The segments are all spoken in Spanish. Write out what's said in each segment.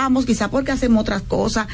trabajamos, quizá porque hacemos otras cosas,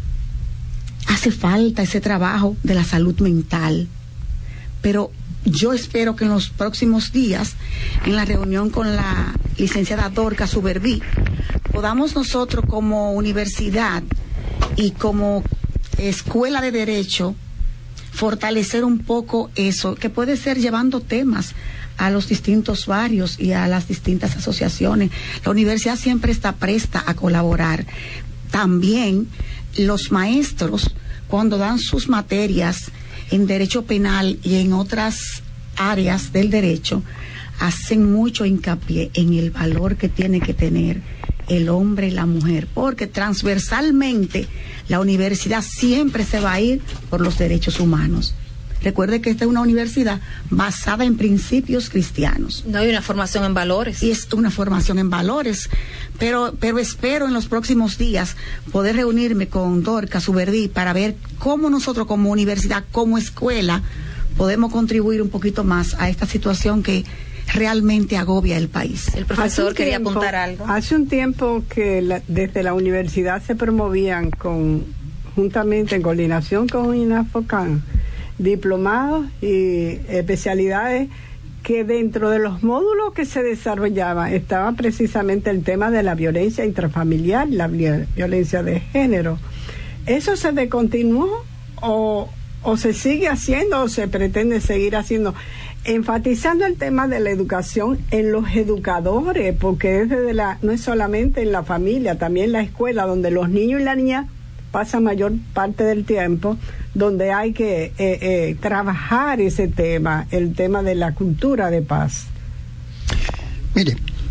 hace falta ese trabajo de la salud mental. Pero yo espero que en los próximos días, en la reunión con la licenciada Dorcas Suberví, podamos nosotros como universidad y como escuela de derecho fortalecer un poco eso, que puede ser llevando temas a los distintos barrios y a las distintas asociaciones. La universidad siempre está presta a colaborar. También los maestros, cuando dan sus materias en derecho penal y en otras áreas del derecho, hacen mucho hincapié en el valor que tiene que tener el hombre y la mujer, porque transversalmente la universidad siempre se va a ir por los derechos humanos. Recuerde que esta es una universidad basada en principios cristianos. No hay una formación en valores. Y es una formación en valores. Pero espero en los próximos días poder reunirme con Dorcas Suberví para ver cómo nosotros como universidad, como escuela, podemos contribuir un poquito más a esta situación que realmente agobia el país. El profesor quería apuntar algo. Hace un tiempo que desde la universidad se promovían juntamente en coordinación con INAFOCAN, diplomados y especialidades que dentro de los módulos que se desarrollaban estaba precisamente el tema de la violencia intrafamiliar, la violencia de género. ¿Eso se descontinuó o se sigue haciendo o se pretende seguir haciendo? Enfatizando el tema de la educación en los educadores, porque no es solamente en la familia, también en la escuela, donde los niños y las niñas pasan mayor parte del tiempo, donde hay que trabajar ese tema, el tema de la cultura de paz. Mire,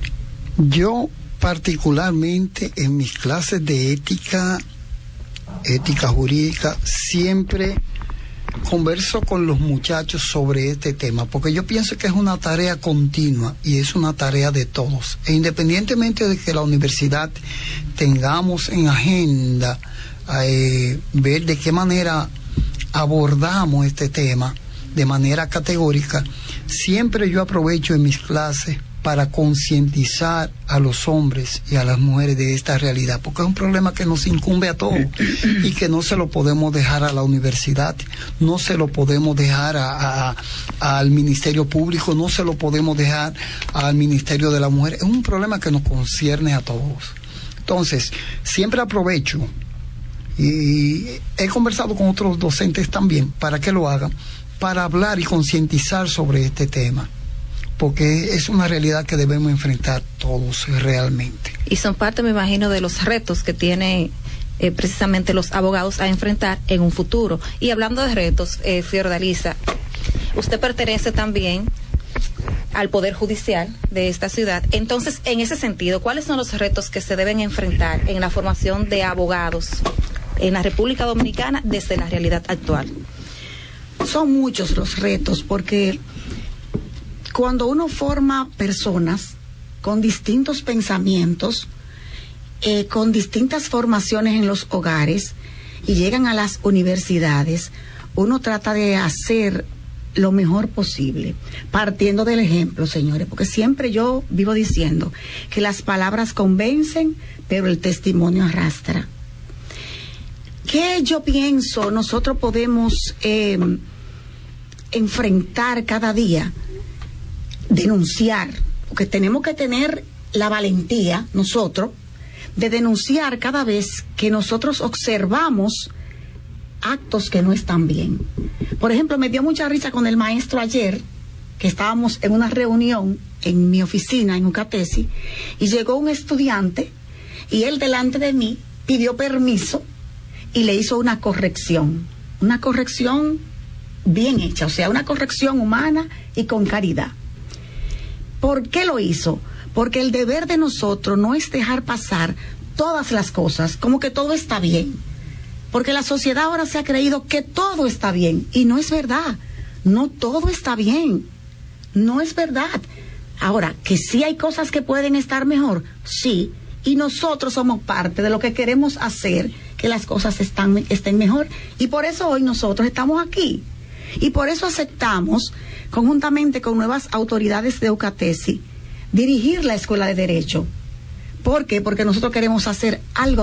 yo particularmente en mis clases de ética jurídica, siempre converso con los muchachos sobre este tema, porque yo pienso que es una tarea continua y es una tarea de todos. E independientemente de que la universidad tengamos en agenda ver de qué manera abordamos este tema de manera categórica, siempre yo aprovecho en mis clases para concientizar a los hombres y a las mujeres de esta realidad, porque es un problema que nos incumbe a todos y que no se lo podemos dejar a la universidad, no se lo podemos dejar al Ministerio Público, no se lo podemos dejar al Ministerio de la Mujer. Es un problema que nos concierne a todos. Entonces, siempre aprovecho, y he conversado con otros docentes también para que lo hagan, para hablar y concientizar sobre este tema, porque es una realidad que debemos enfrentar todos realmente. Y son parte, me imagino, de los retos que tienen precisamente los abogados a enfrentar en un futuro. Y hablando de retos, Fiordalisa, usted pertenece también al Poder Judicial de esta ciudad. Entonces, en ese sentido, ¿cuáles son los retos que se deben enfrentar en la formación de abogados en la República Dominicana desde la realidad actual? Son muchos los retos, porque cuando uno forma personas con distintos pensamientos, con distintas formaciones en los hogares y llegan a las universidades, uno trata de hacer lo mejor posible, partiendo del ejemplo, señores, porque siempre yo vivo diciendo que las palabras convencen, pero el testimonio arrastra. ¿Qué yo pienso nosotros podemos enfrentar cada día? Denunciar, porque tenemos que tener la valentía nosotros de denunciar cada vez que nosotros observamos actos que no están bien. Por ejemplo, me dio mucha risa con el maestro ayer, que estábamos en una reunión en mi oficina en Ucatesi, y llegó un estudiante y él delante de mí pidió permiso y le hizo una corrección bien hecha, o sea, una corrección humana y con caridad. ¿Por qué lo hizo? Porque el deber de nosotros no es dejar pasar todas las cosas, como que todo está bien. Porque la sociedad ahora se ha creído que todo está bien, y no es verdad. No todo está bien. No es verdad. Ahora, que sí hay cosas que pueden estar mejor, sí, y nosotros somos parte de lo que queremos hacer, que las cosas estén mejor. Y por eso hoy nosotros estamos aquí. Y por eso aceptamos, conjuntamente con nuevas autoridades de Ucatesi, dirigir la Escuela de Derecho. ¿Por qué? Porque nosotros queremos hacer algo